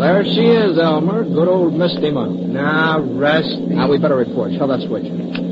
there she is, Elmer. Good old Misty Mountain. Now, Rusty. Now, we better report. Show that switch.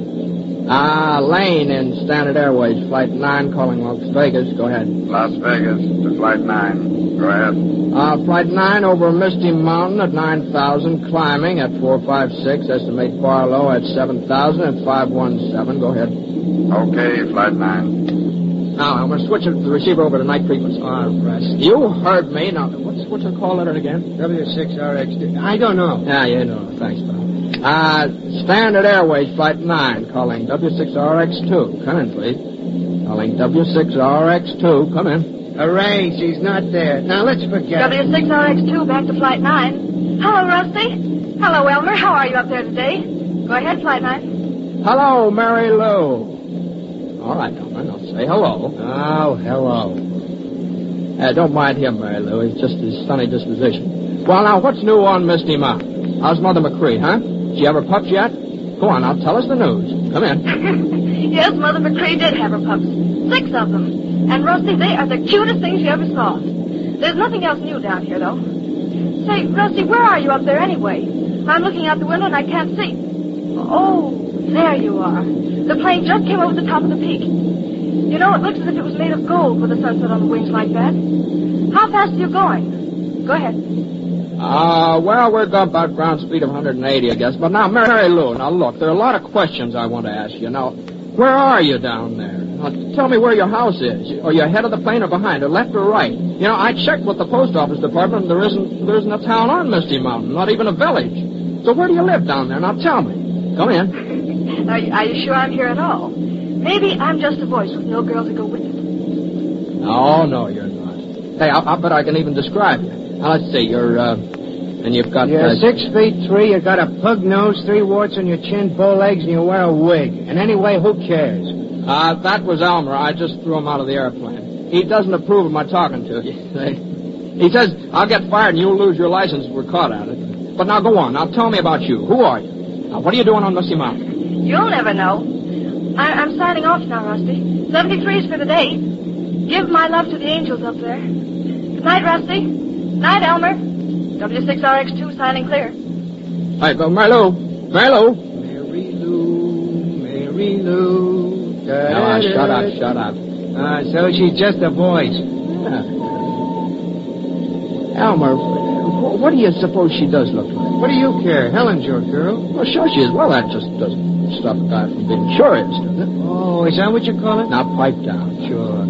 Lane in Standard Airways, Flight 9, calling Las Vegas. Go ahead. Las Vegas to Flight 9. Go ahead. Flight 9 over Misty Mountain at 9,000, climbing at 456. Estimate bar low at 7,000 at 517. Go ahead. Okay, Flight 9. Now, I'm going to switch the receiver over to night frequency. Rusty. You heard me. Now, what's the call letter again? W6RX. I don't know. Yeah, you know. Thanks, pal. Standard Airways, Flight 9, calling W6RX2. Come in, please. Calling W6RX2. Come in. Hooray, she's not there. Now, let's forget it. W6RX2, back to Flight 9. Hello, Rusty. Hello, Elmer. How are you up there today? Go ahead, Flight 9. Hello, Mary Lou. All right, Elmer, now say hello. Oh, hello. Don't mind him, Mary Lou. He's just his sunny disposition. Well, now, what's new on Misty Mountain? How's Mother McCree, huh? She have her pups yet? Go on, now, tell us the news. Come in. Yes, Mother McCree did have her pups. 6 of them. And, Rusty, they are the cutest things you ever saw. There's nothing else new down here, though. Say, Rusty, where are you up there anyway? I'm looking out the window and I can't see. Oh, there you are. The plane just came over the top of the peak. You know, it looks as if it was made of gold with the sunset on the wings like that. How fast are you going? Go ahead. Well, we're going about ground speed of 180, I guess. But now, Mary Lou, now look, there are a lot of questions I want to ask you. Now, where are you down there? Now, tell me where your house is. Are you ahead of the plane or behind, or left or right? You know, I checked with the post office department, and there isn't a town on Misty Mountain, not even a village. So where do you live down there? Now, tell me. Come in. Are you sure I'm here at all? Maybe I'm just a voice with no girl to go with it. No, you're not. Hey, I bet I can even describe you. Now, let's see, and you've got... You're 6'3", you got a pug nose, 3 warts on your chin, bow legs, and you wear a wig. And anyway, who cares? That was Elmer. I just threw him out of the airplane. He doesn't approve of my talking to you. He says I'll get fired and you'll lose your license if we're caught at it. But now go on. Now tell me about you. Who are you? Now, what are you doing on Misty Mountain? You'll never know. I'm signing off now, Rusty. 73's for the day. Give my love to the angels up there. Good night, Rusty. Night, Elmer. W6RX2 signing clear. All right, go, Mary Lou. Mary Lou. No, shut up. So she's just a voice. Yeah. Elmer, what do you suppose she does look like? What do you care? Helen's your girl. Well, sure she is. Well, that just doesn't stop a guy from being curious, does it? Oh, is that what you call it? Now, pipe down. Sure.